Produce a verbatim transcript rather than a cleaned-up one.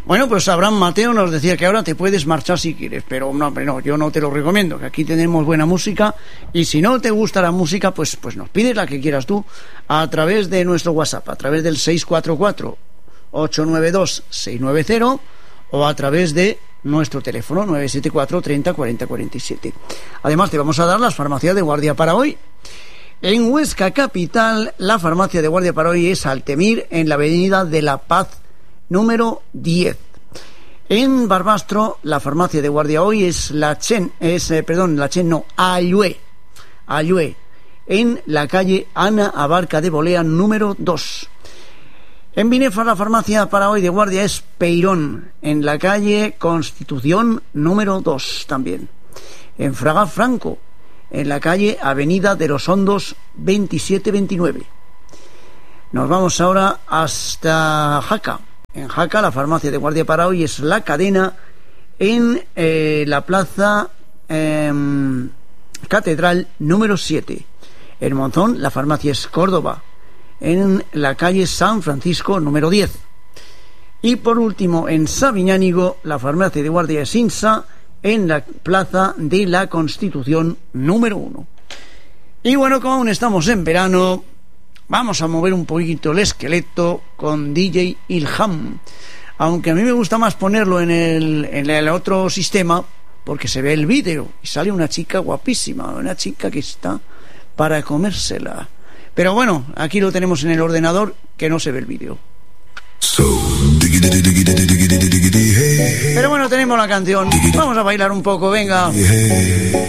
Bueno, pues Abraham Mateo nos decía que ahora te puedes marchar si quieres, pero no, hombre, no, yo no te lo recomiendo, que aquí tenemos buena música, y si no te gusta la música, pues, pues nos pides la que quieras tú a través de nuestro WhatsApp, a través del seis cuatro cuatro, ocho nueve dos, seis nueve cero o a través de nuestro teléfono nueve siete cuatro, treinta, cuarenta, cuarenta y siete. Además te vamos a dar las farmacias de guardia para hoy. En Huesca capital, la farmacia de guardia para hoy es Altemir, en la avenida de la Paz número diez. En Barbastro, la farmacia de guardia hoy es la Chen, es, eh, perdón, la Chen no, Ayue, Ayue, en la calle Ana Abarca de Bolea número dos. En Binefra, la farmacia para hoy de guardia es Peirón, en la calle Constitución número dos también. En Fraga Franco, en la calle Avenida de los Hondos veintisiete veintinueve. Nos vamos ahora hasta Jaca. En Jaca, la farmacia de guardia para hoy es La Cadena, en eh, la plaza eh, Catedral número siete. En Monzón, la farmacia es Córdoba, en la calle San Francisco número diez. Y por último, en Sabiñánigo, la farmacia de guardia es Insa, en la plaza de la Constitución número uno. Y bueno, como aún estamos en verano, vamos a mover un poquito el esqueleto con D J Ilham, aunque a mí me gusta más ponerlo en el, en el otro sistema, porque se ve el vídeo y sale una chica guapísima, una chica que está para comérsela. Pero bueno, aquí lo tenemos en el ordenador, que no se ve el vídeo. Pero bueno, tenemos la canción, vamos a bailar un poco, venga.